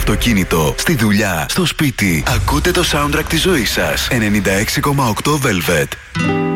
αυτοκίνητο, στη δουλειά, στο σπίτι. Ακούτε το soundtrack της ζωής σας. 96,8 Velvet.